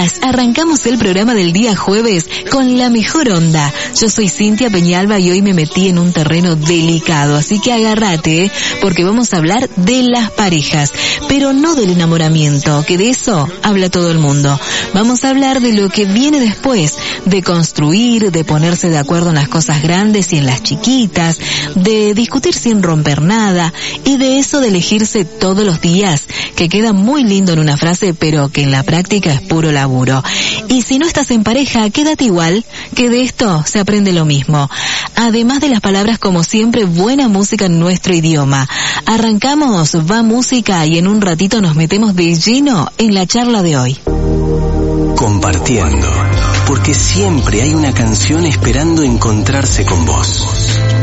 Arrancamos el programa del día jueves con la mejor onda. Yo soy Cintia Peñalba y hoy me metí en un terreno delicado, así que agárrate, porque vamos a hablar de las parejas, pero no del enamoramiento, que de eso habla todo el mundo. Vamos a hablar de lo que viene después, de construir, de ponerse de acuerdo en las cosas grandes y en las chiquitas, de discutir sin romper nada y de eso de elegirse todos los días, que queda muy lindo en una frase, pero que en la práctica es puro laburo. Y si no estás en pareja, quédate igual, que de esto se aprende lo mismo. Además de las palabras, como siempre, buena música en nuestro idioma. Arrancamos, va música y en un ratito nos metemos de lleno en la charla de hoy. Compartiendo, porque siempre hay una canción esperando encontrarse con vos.